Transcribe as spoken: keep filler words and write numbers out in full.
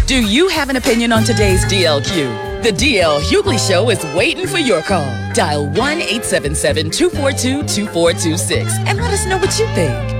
Do you have an opinion on today's D L Q? The D L Hughley Show is waiting for your call. Dial one eight seven seven, two four two, two four two six and let us know what you think.